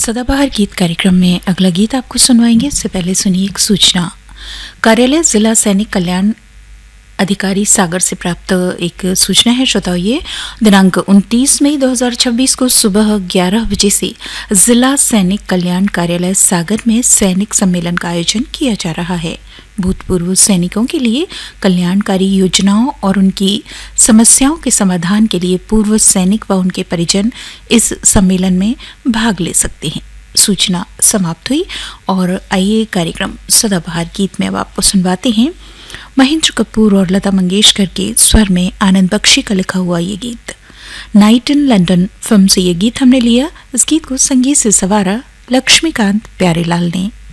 सदाबहार गीत कार्यक्रम में अगला गीत आपको सुनवाएंगे। इससे पहले सुनिए एक सूचना। कार्यालय जिला सैनिक कल्याण अधिकारी सागर से प्राप्त एक सूचना है। श्रोताओ, ये दिनांक 29 मई 2026 को सुबह 11 बजे से जिला सैनिक कल्याण कार्यालय सागर में सैनिक सम्मेलन का आयोजन किया जा रहा है। भूतपूर्व सैनिकों के लिए कल्याणकारी योजनाओं और उनकी समस्याओं के समाधान के लिए पूर्व सैनिक व उनके परिजन इस सम्मेलन में भाग ले सकते हैं। सूचना समाप्त हुई और आइए कार्यक्रम सदाबहार गीत में अब आपको सुनवाते हैं महेंद्र कपूर और लता मंगेशकर के स्वर में आनंद बख्शी का लिखा हुआ ये गीत। नाइट इन लंदन फिल्म से ये गीत हमने लिया। इस गीत को संगीत से सवारा लक्ष्मीकांत प्यारेलाल ने।